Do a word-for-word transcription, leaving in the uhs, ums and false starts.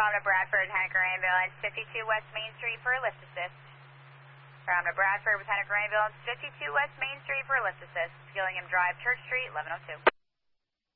From to Bradford, Henniker Ambulance, fifty-two West Main Street for a lift assist. From to Bradford with Henniker Ambulance, fifty-two West Main Street for a lift assist. Gillingham Drive, Church Street, eleven oh two.